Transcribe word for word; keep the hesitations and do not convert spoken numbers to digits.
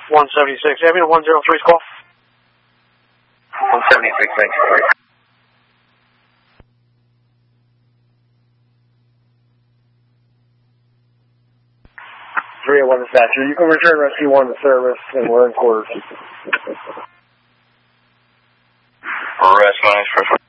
one seventy-six, Avenue one oh three, call. one seventy-six, ninety-three. three oh one dispatcher, you can return rescue one to service, and we're in quarters. Arrest, my name's